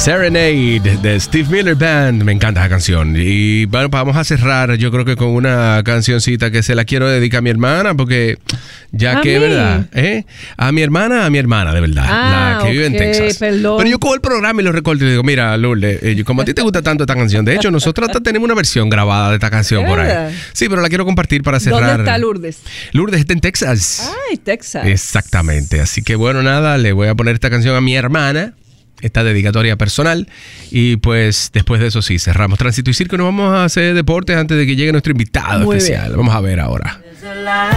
Serenade de Steve Miller Band. Me encanta esa canción. Y bueno, vamos a cerrar yo creo que con una cancioncita que se la quiero dedicar a mi hermana, porque ya que, ¿verdad? A mi hermana, de verdad. La que vive en Texas. Perdón. Pero yo cojo el programa y lo recorto y digo, mira, Lourdes, como a ti te gusta tanto esta canción, de hecho nosotros hasta tenemos una versión grabada de esta canción por ahí. Sí, pero la quiero compartir para cerrar. ¿Dónde está Lourdes? Lourdes está en Texas. Ay, Texas. Exactamente. Así que bueno, nada, le voy a poner esta canción a mi hermana. Esta dedicatoria personal. Y pues después de eso sí, cerramos Tránsito y Circo. Nos vamos a hacer deportes antes de que llegue nuestro invitado especial. Bien. Vamos a ver ahora.